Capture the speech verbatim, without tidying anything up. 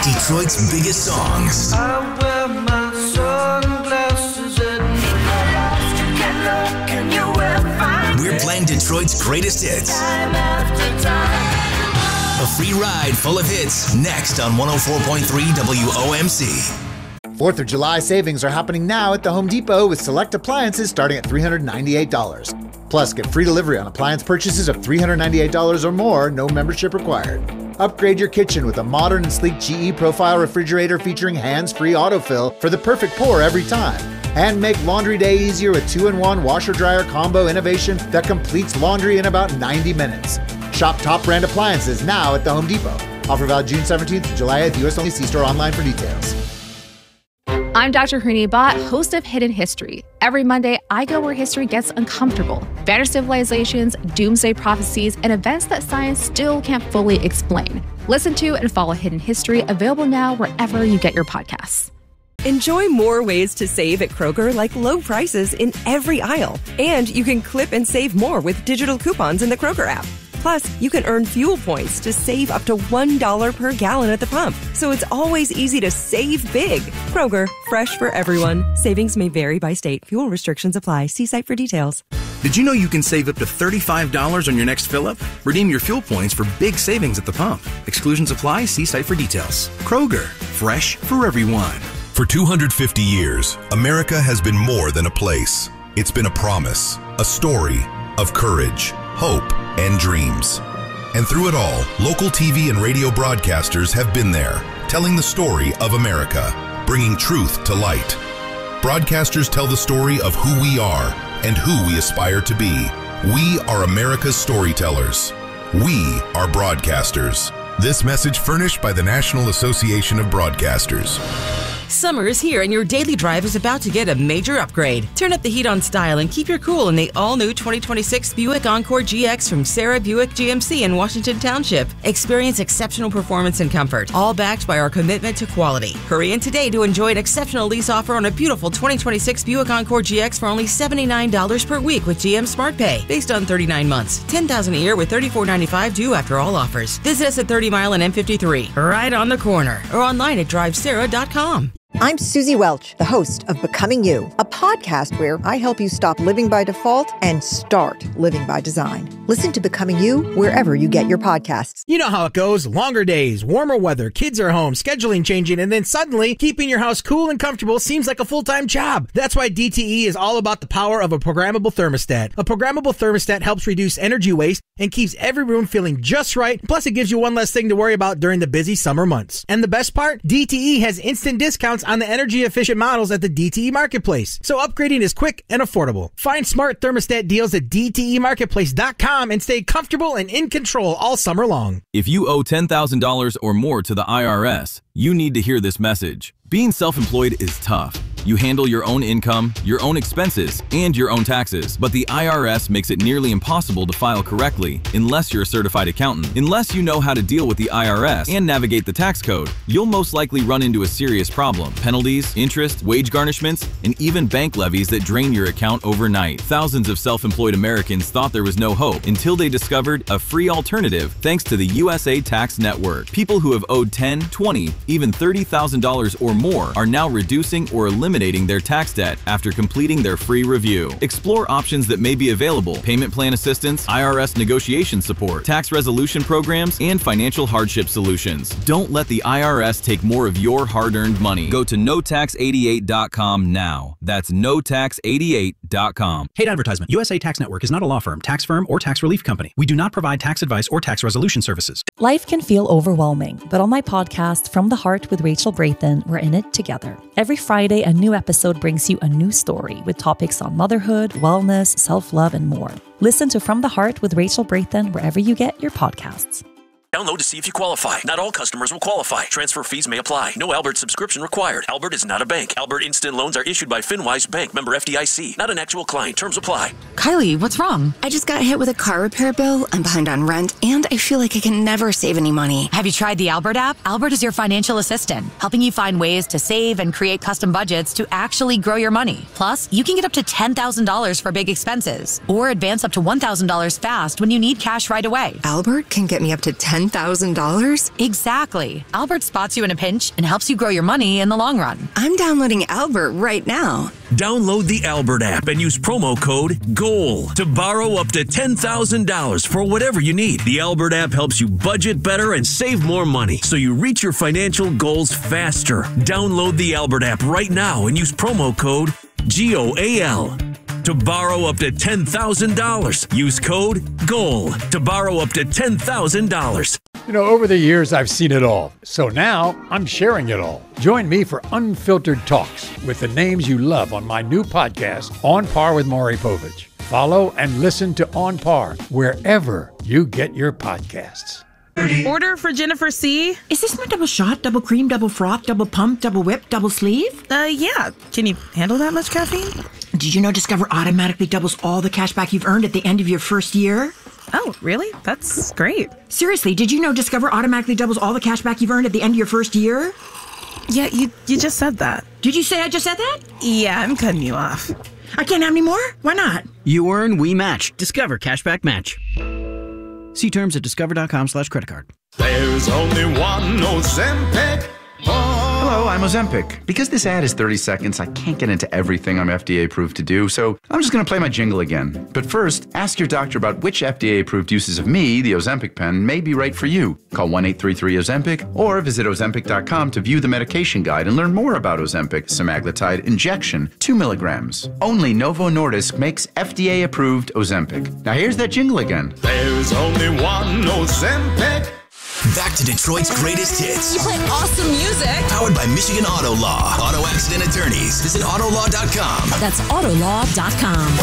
Detroit's biggest songs. I wear my sunglasses at night. Can you ever find We're playing Detroit's greatest hits. time after time? A free ride full of hits next on one oh four point three W O M C. fourth of July savings are happening now at the Home Depot with select appliances starting at three hundred ninety-eight dollars. Plus, get free delivery on appliance purchases of three hundred ninety-eight dollars or more, no membership required. Upgrade your kitchen with a modern and sleek G E Profile refrigerator featuring hands-free autofill for the perfect pour every time. And make laundry day easier with two in one washer-dryer combo innovation that completes laundry in about ninety minutes. Shop top brand appliances now at the Home Depot. Offer valid June seventeenth to July eighth, U S only. See store online for details. I'm Doctor Hrini Bhatt, host of Hidden History. Every Monday, I go where history gets uncomfortable. Vanished civilizations, doomsday prophecies, and events that science still can't fully explain. Listen to and follow Hidden History, available now wherever you get your podcasts. Enjoy more ways to save at Kroger, like low prices in every aisle. And you can clip and save more with digital coupons in the Kroger app. Plus, you can earn fuel points to save up to one dollar per gallon at the pump. So it's always easy to save big. Kroger, fresh for everyone. Savings may vary by state. Fuel restrictions apply. See site for details. Did you know you can save up to thirty-five dollars on your next fill-up? Redeem your fuel points for big savings at the pump. Exclusions apply. See site for details. Kroger, fresh for everyone. For two hundred fifty years, America has been more than a place. It's been a promise, a story of courage, hope, and dreams. And through it all, local T V and radio broadcasters have been there, telling the story of America, bringing truth to light. Broadcasters tell the story of who we are and who we aspire to be. We are America's storytellers. We are broadcasters. This message furnished by the National Association of Broadcasters. Summer is here and your daily drive is about to get a major upgrade. Turn up the heat on style and keep your cool in the all-new twenty twenty-six Buick Encore G X from Sarah Buick G M C in Washington Township. Experience exceptional performance and comfort, all backed by our commitment to quality. Hurry in today to enjoy an exceptional lease offer on a beautiful twenty twenty-six Buick Encore G X for only seventy-nine dollars per week with G M Smart Pay, based on thirty-nine months. ten thousand dollars a year with thirty-four ninety-five due after all offers. Visit us at thirty Mile and M fifty-three, right on the corner, or online at drive sarah dot com. I'm Susie Welch, the host of Becoming You, a podcast where I help you stop living by default and start living by design. Listen to Becoming You wherever you get your podcasts. You know how it goes. Longer days, warmer weather, kids are home, scheduling changing, and then suddenly keeping your house cool and comfortable seems like a full-time job. That's why D T E is all about the power of a programmable thermostat. A programmable thermostat helps reduce energy waste and keeps every room feeling just right. Plus, it gives you one less thing to worry about during the busy summer months. And the best part? D T E has instant discounts on the energy-efficient models at the D T E Marketplace. So upgrading is quick and affordable. Find smart thermostat deals at D T E marketplace dot com and stay comfortable and in control all summer long. If you owe ten thousand dollars or more to the I R S, you need to hear this message. Being self-employed is tough. You handle your own income, your own expenses, and your own taxes, but the I R S makes it nearly impossible to file correctly unless you're a certified accountant. Unless you know how to deal with the I R S and navigate the tax code, you'll most likely run into a serious problem. Penalties, interest, wage garnishments, and even bank levies that drain your account overnight. Thousands of self-employed Americans thought there was no hope until they discovered a free alternative thanks to the U S A Tax Network. People who have owed ten, twenty, even thirty thousand dollars or more are now reducing or eliminating their tax debt after completing their free review. Explore options that may be available: payment plan assistance, I R S negotiation support, tax resolution programs, and financial hardship solutions. Don't let the I R S take more of your hard-earned money. Go to no tax eighty-eight dot com now. That's no tax eighty-eight dot com. Paid advertisement. U S A Tax Network is not a law firm, tax firm, or tax relief company. We do not provide tax advice or tax resolution services. Life can feel overwhelming, but on my podcast, From the Heart with Rachel Brathen, we're in it together. Every Friday, a new episode brings you a new story with topics on motherhood, wellness, self-love, and more. Listen to From the Heart with Rachel Brathen wherever you get your podcasts. Download to see if you qualify. Not all customers will qualify. Transfer fees may apply. No Albert subscription required. Albert is not a bank. Albert Instant Loans are issued by FinWise Bank, member F D I C. Not an actual client. Terms apply. Kylie, what's wrong? I just got hit with a car repair bill. I'm behind on rent, and I feel like I can never save any money. Have you tried the Albert app? Albert is your financial assistant, helping you find ways to save and create custom budgets to actually grow your money. Plus, you can get up to ten thousand dollars for big expenses, or advance up to one thousand dollars fast when you need cash right away. Albert can get me up to ten ten thousand dollars? Exactly. Albert spots you in a pinch and helps you grow your money in the long run. I'm downloading Albert right now. Download the Albert app and use promo code GOAL to borrow up to ten thousand dollars for whatever you need. The Albert app helps you budget better and save more money so you reach your financial goals faster. Download the Albert app right now and use promo code G O A L to borrow up to ten thousand dollars. Use code GOAL to borrow up to ten thousand dollars. You know, over the years, I've seen it all. So now I'm sharing it all. Join me for Unfiltered Talks with the names you love on my new podcast, On Par with Maury Povich. Follow and listen to On Par wherever you get your podcasts. Order for Jennifer C. Is this my double shot, double cream, double froth, double pump, double whip, double sleeve? Uh, yeah. Can you handle that much caffeine? Did you know Discover automatically doubles all the cash back you've earned at the end of your first year? Oh, really? That's great. Seriously, did you know Discover automatically doubles all the cash back you've earned at the end of your first year? Yeah, you you just said that. Did you say I just said that? Yeah, I'm cutting you off. I can't have any more? Why not? You earn, we match. Discover Cashback Match. See terms at discover.com slash credit card. There's only one Ozempic. Hello, I'm Ozempic. Because this ad is thirty seconds, I can't get into everything I'm F D A approved to do, so I'm just going to play my jingle again. But first, ask your doctor about which F D A approved uses of me, the Ozempic pen, may be right for you. Call one eight three three Ozempic or visit Ozempic dot com to view the medication guide and learn more about Ozempic semaglutide injection, two milligrams. Only Novo Nordisk makes F D A approved Ozempic. Now here's that jingle again. There's only one Ozempic. Back to Detroit's greatest hits. You play awesome music. Powered by Michigan Auto Law. Auto accident attorneys. Visit auto law dot com. That's auto law dot com.